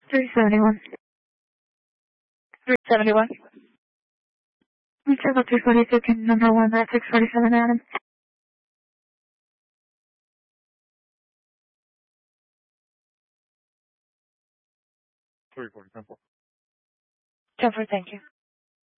371. 371. Travel 342, can number 1 at 647 Adam. 340, 10-4. 10-4, thank you.